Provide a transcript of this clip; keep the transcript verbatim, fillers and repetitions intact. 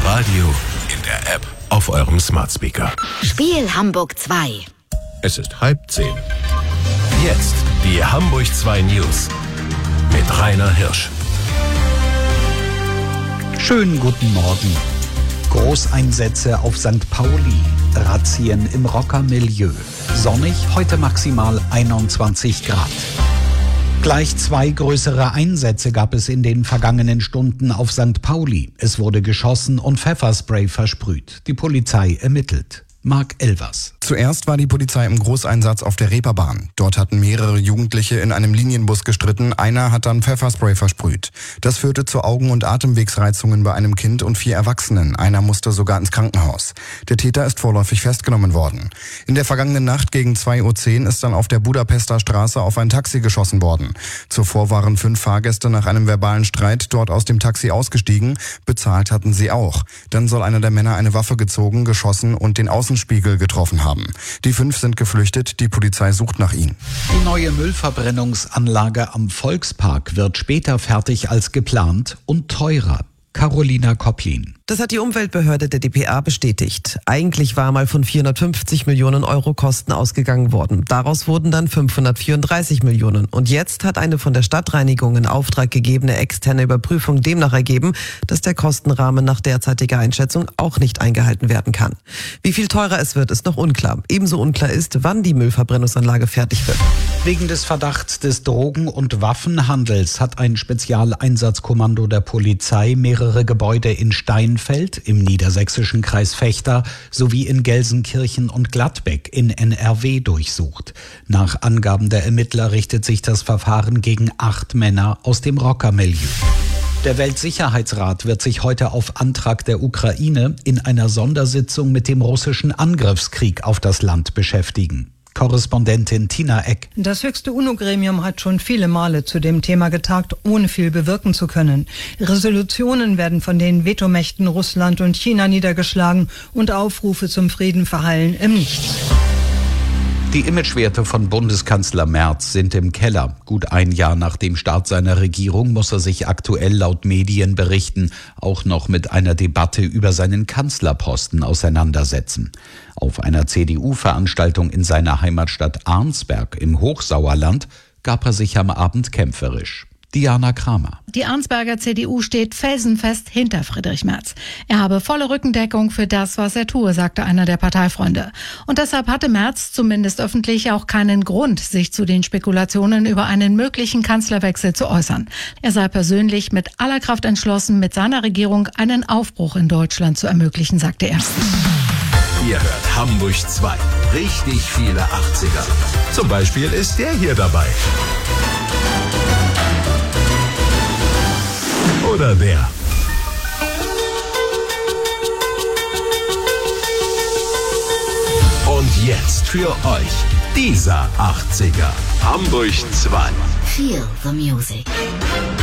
Radio, in der App, auf eurem Smart Speaker. Spiel Hamburg zwei. Es ist halb zehn. Jetzt die Hamburg zwei News mit Rainer Hirsch. Schönen guten Morgen. Großeinsätze auf Sankt Pauli. Razzien im Rockermilieu. Sonnig, heute maximal einundzwanzig Grad. Gleich zwei größere Einsätze gab es in den vergangenen Stunden auf Sankt Pauli. Es wurde geschossen und Pfefferspray versprüht. Die Polizei ermittelt. Marc Elvers. Zuerst war die Polizei im Großeinsatz auf der Reeperbahn. Dort hatten mehrere Jugendliche in einem Linienbus gestritten. Einer hat dann Pfefferspray versprüht. Das führte zu Augen- und Atemwegsreizungen bei einem Kind und vier Erwachsenen. Einer musste sogar ins Krankenhaus. Der Täter ist vorläufig festgenommen worden. In der vergangenen Nacht gegen zwei Uhr zehn ist dann auf der Budapester Straße auf ein Taxi geschossen worden. Zuvor waren fünf Fahrgäste nach einem verbalen Streit dort aus dem Taxi ausgestiegen. Bezahlt hatten sie auch. Dann soll einer der Männer eine Waffe gezogen, geschossen und den Außenspiegel getroffen haben. Die fünf sind geflüchtet, die Polizei sucht nach ihnen. Die neue Müllverbrennungsanlage am Volkspark wird später fertig als geplant und teurer. Carolina Kopplin. Das hat die Umweltbehörde der D P A bestätigt. Eigentlich war mal von vierhundertfünfzig Millionen Euro Kosten ausgegangen worden. Daraus wurden dann fünfhundertvierunddreißig Millionen. Und jetzt hat eine von der Stadtreinigung in Auftrag gegebene externe Überprüfung demnach ergeben, dass der Kostenrahmen nach derzeitiger Einschätzung auch nicht eingehalten werden kann. Wie viel teurer es wird, ist noch unklar. Ebenso unklar ist, wann die Müllverbrennungsanlage fertig wird. Wegen des Verdachts des Drogen- und Waffenhandels hat ein Spezialeinsatzkommando der Polizei mehrere Gebäude in Steinfeld im niedersächsischen Kreis Vechta sowie in Gelsenkirchen und Gladbeck in N R W durchsucht. Nach Angaben der Ermittler richtet sich das Verfahren gegen acht Männer aus dem Rockermilieu. Der Weltsicherheitsrat wird sich heute auf Antrag der Ukraine in einer Sondersitzung mit dem russischen Angriffskrieg auf das Land beschäftigen. Korrespondentin Tina Eck. Das höchste UNO-Gremium hat schon viele Male zu dem Thema getagt, ohne viel bewirken zu können. Resolutionen werden von den Vetomächten Russland und China niedergeschlagen und Aufrufe zum Frieden verhallen im Nichts. Die Imagewerte von Bundeskanzler Merz sind im Keller. Gut ein Jahr nach dem Start seiner Regierung muss er sich aktuell laut Medienberichten auch noch mit einer Debatte über seinen Kanzlerposten auseinandersetzen. Auf einer C D U-Veranstaltung in seiner Heimatstadt Arnsberg im Hochsauerland gab er sich am Abend kämpferisch. Diana Kramer. Die Arnsberger C D U steht felsenfest hinter Friedrich Merz. Er habe volle Rückendeckung für das, was er tue, sagte einer der Parteifreunde. Und deshalb hatte Merz zumindest öffentlich auch keinen Grund, sich zu den Spekulationen über einen möglichen Kanzlerwechsel zu äußern. Er sei persönlich mit aller Kraft entschlossen, mit seiner Regierung einen Aufbruch in Deutschland zu ermöglichen, sagte er. Ihr hört Hamburg zwei. Richtig viele achtziger. Zum Beispiel ist der hier dabei. Oder der. Und jetzt für euch dieser achtziger. Hamburg zwei. Feel the music.